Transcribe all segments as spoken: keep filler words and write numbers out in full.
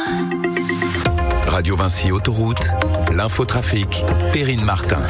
Radio Vinci Autoroute, l'infotrafic, Perrine Martin.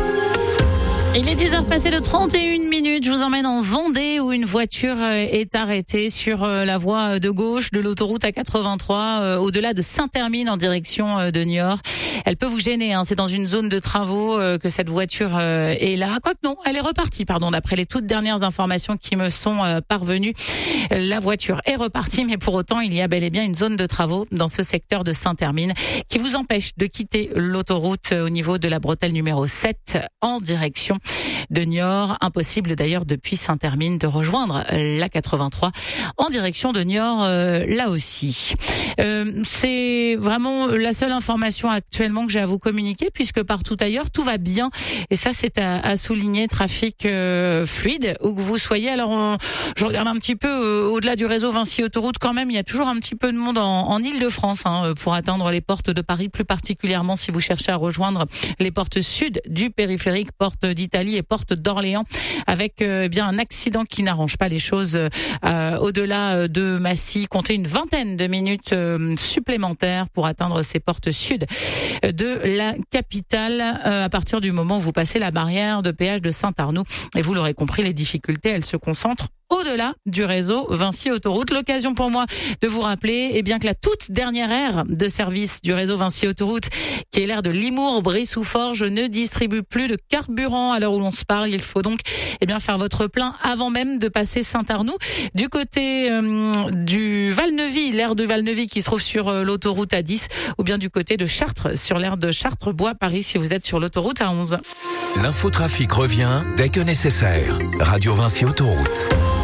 Il est dix heures passées de trente et une minutes. Je vous emmène en Vendée où une voiture est arrêtée sur la voie de gauche de l'autoroute A quatre-vingt-trois au-delà de Saint-Hermine en direction de Niort. Elle peut vous gêner, hein. C'est dans une zone de travaux que cette voiture est là. Quoique non, elle est repartie, pardon, d'après les toutes dernières informations qui me sont parvenues. La voiture est repartie, mais pour autant, il y a bel et bien une zone de travaux dans ce secteur de Saint-Hermine qui vous empêche de quitter l'autoroute au niveau de la bretelle numéro sept en direction de Niort. Impossible d'ailleurs depuis Saint-Hermine de rejoindre l'A quatre-vingt-trois en direction de Niort, euh, là aussi. Euh, c'est vraiment la seule information actuellement que j'ai à vous communiquer, puisque partout ailleurs tout va bien, et ça c'est à, à souligner. Trafic euh, fluide où que vous soyez. Alors on, je regarde un petit peu euh, au-delà du réseau Vinci Autoroute, quand même il y a toujours un petit peu de monde en, en Île-de-France, hein, pour atteindre les portes de Paris, plus particulièrement si vous cherchez à rejoindre les portes sud du périphérique, porte d'Italie et porte d'Orléans, avec euh, bien un accident qui n'arrange pas les choses euh, au-delà de Massy. Comptez une vingtaine de minutes euh, supplémentaires pour atteindre ces portes sud de la capitale euh, à partir du moment où vous passez la barrière de péage de Saint-Arnoux. Et vous l'aurez compris, les difficultés, elles se concentrent au-delà du réseau Vinci Autoroute. L'occasion pour moi de vous rappeler eh bien que la toute dernière aire de service du réseau Vinci Autoroute, qui est l'aire de Limours, Brie-sous-Forges, ne distribue plus de carburant à l'heure où l'on se parle. Il faut donc eh bien faire votre plein avant même de passer Saint-Arnoux. Du côté euh, du Val-Neuvy, l'aire de Val-Neuvy qui se trouve sur euh, l'autoroute A dix, ou bien du côté de Chartres, sur l'aire de Chartres-Bois-Paris si vous êtes sur l'autoroute A onze. L'infotrafic revient dès que nécessaire. Radio Vinci Autoroute.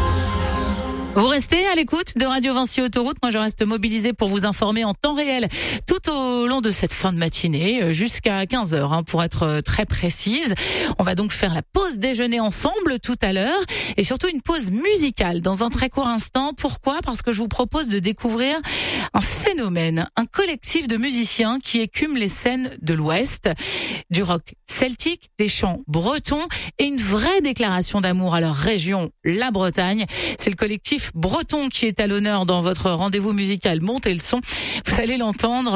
Vous restez à l'écoute de Radio Vinci Autoroute. Moi, je reste mobilisée pour vous informer en temps réel tout au long de cette fin de matinée, jusqu'à quinze heures, hein, pour être très précise. On va donc faire la pause déjeuner ensemble tout à l'heure, et surtout une pause musicale dans un très court instant. Pourquoi ? Parce que je vous propose de découvrir un phénomène, un collectif de musiciens qui écument les scènes de l'Ouest, du rock celtique, des chants bretons et une vraie déclaration d'amour à leur région, la Bretagne. C'est le collectif breton qui est à l'honneur dans votre rendez-vous musical Montez le son. Vous allez l'entendre.